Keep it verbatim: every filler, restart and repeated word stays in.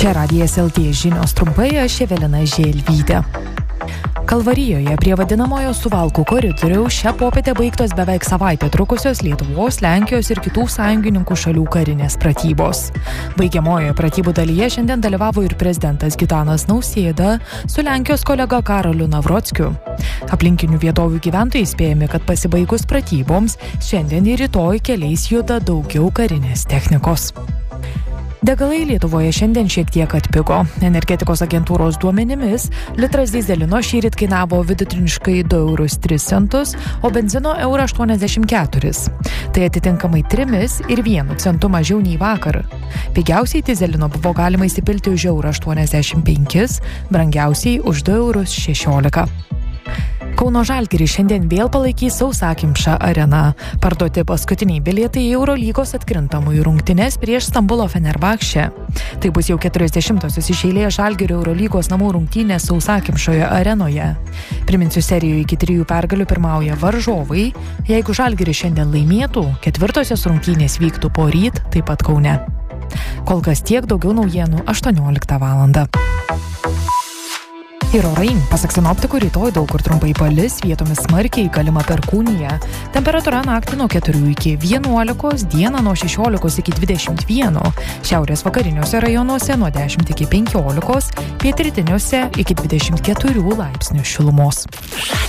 Čia Radijas L T žinios trumpai, aš Evelina Želvytė. Kalvarijoje prie vadinamojo Suvalkų koridoriaus šią popietę baigtos beveik savaitę trukusios Lietuvos, Lenkijos ir kitų sąjungininkų šalių karinės pratybos. Baigiamojoje pratybų dalyje šiandien dalyvavo ir prezidentas Gitanas Nausėda su Lenkijos kolega Karoliu Navrockiu. Aplinkinių vietovių gyventojai įspėjami, kad pasibaigus pratyboms šiandien ir rytoj keliais juda daugiau karinės technikos. Degalai Lietuvoje šiandien šiek tiek atpigo. Energetikos agentūros duomenimis litras dyzelino šįryt kainavo vidutiniškai du eurus tris centus, o benzino eurą aštuoniasdešimt keturis. Tai atitinkamai trimis ir vienu centu mažiau nei vakar. Pigiausiai dyzelino buvo galima įsipilti už eurą aštuoniasdešimt penkis, brangiausiai už du eurus šešiolika. Kauno Žalgiris šiandien vėl palaikys sausakimšą areną. Parduoti paskutiniai bilietai į Eurolygos atkrintamųjų rungtynes prieš Stambulo Fenerbahčę. Tai bus jau keturiasdešimtosios iš eilės Žalgirio Eurolygos namų rungtynės sausakimšoje arenoje. Priminsiu, serijoje iki trijų pergalių pirmauja varžovai. Jeigu Žalgiris šiandien laimėtų, ketvirtosios rungtynės vyktų poryt, taip pat Kaune. Kol kas tiek, daugiau naujienų aštuonioliktą valandą. Ir orai. Pasak sinoptikų, rytoj daug kur trumpai palis, vietomis smarkiai galima perkūnija. Temperatūra naktį nuo keturių iki vienuolikos, dieną nuo šešiolikos iki dvidešimt vieno, šiaurės vakariniuose rajonuose nuo dešimt iki penkiolikos, pietrytiniuose iki dvidešimt keturių laipsnių šilumos.